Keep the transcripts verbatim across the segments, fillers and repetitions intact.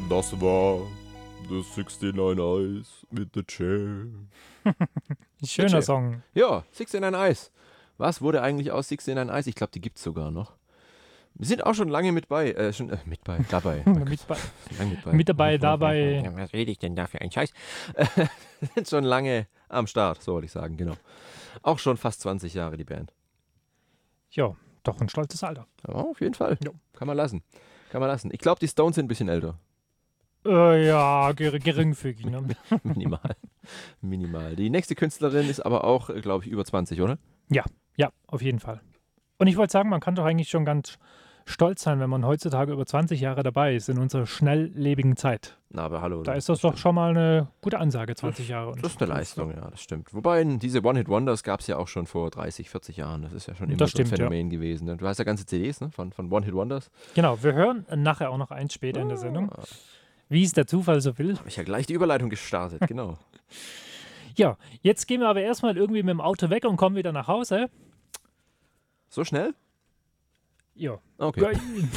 Das war The sixty-nine Eyes mit The Chair. Schöner Chair. Song. Ja, sixty-nine Eyes. Was wurde eigentlich aus sixty-nine Eyes? Ich glaube, die gibt's sogar noch. Wir sind auch schon lange mit bei, äh, schon, äh, mit bei, dabei. mit, bei, Lange mit, bei. mit dabei, dabei. Ja, was rede ich denn da für einen Scheiß? Wir sind schon lange am Start, so wollte ich sagen, genau. Auch schon fast zwanzig Jahre die Band. Ja, doch ein stolzes Alter. Ja, auf jeden Fall. Ja. Kann man lassen. Kann man lassen. Ich glaube, die Stones sind ein bisschen älter. Äh, ja, ger geringfügig. Ne? Minimal. Minimal. Die nächste Künstlerin ist aber auch, glaube ich, über zwanzig, oder? Ja, ja, auf jeden Fall. Und ich wollte sagen, man kann doch eigentlich schon ganz stolz sein, wenn man heutzutage über zwanzig Jahre dabei ist in unserer schnelllebigen Zeit. Na, aber hallo. Da ist das doch schon mal eine gute Ansage, zwanzig Jahre. Und Das ist eine Leistung, ja, das stimmt. Wobei, diese One-Hit-Wonders gab es ja auch schon vor dreißig, vierzig Jahren. Das ist ja schon immer Das so ein stimmt, Phänomen gewesen. Ne? Du hast ja ganze C Ds, ne? von, von One-Hit-Wonders. Genau, wir hören nachher auch noch eins später in der Sendung, wie es der Zufall so will. Habe ich ja gleich die Überleitung gestartet, genau. Ja, jetzt gehen wir aber erstmal irgendwie mit dem Auto weg und kommen wieder nach Hause. So schnell? Ja. Okay.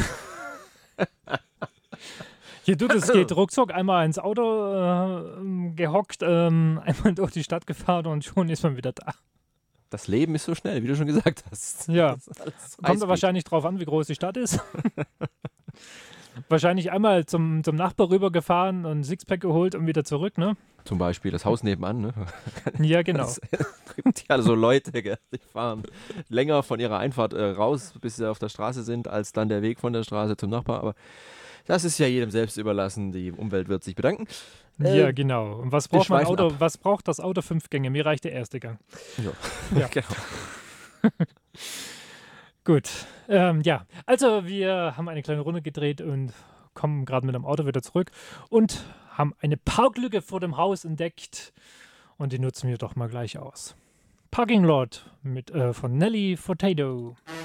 Hier, du, das geht ruckzuck. Einmal ins Auto äh, gehockt, ähm, einmal durch die Stadt gefahren und schon ist man wieder da. Das Leben ist so schnell, wie du schon gesagt hast. Ja, Das ist alles kommt Highspeed. da wahrscheinlich drauf an, wie groß die Stadt ist. Wahrscheinlich einmal zum, zum Nachbar rübergefahren und ein Sixpack geholt und wieder zurück, ne? Zum Beispiel das Haus nebenan, ne? Ja, genau. Es gibt ja so Leute, gell, die fahren länger von ihrer Einfahrt äh, raus, bis sie auf der Straße sind, als dann der Weg von der Straße zum Nachbar. Aber das ist ja jedem selbst überlassen. Die Umwelt wird sich bedanken. Äh, Ja, genau. Und was braucht man schweifen Auto? ab. Was braucht das Auto? Fünf Gänge. Mir reicht der erste Gang. Ja, Ja. genau. Gut. Ähm, ja, also wir haben eine kleine Runde gedreht und kommen gerade mit dem Auto wieder zurück und haben eine Parklücke vor dem Haus entdeckt und die nutzen wir doch mal gleich aus. Parking Lot mit, äh, von Nelly Furtado.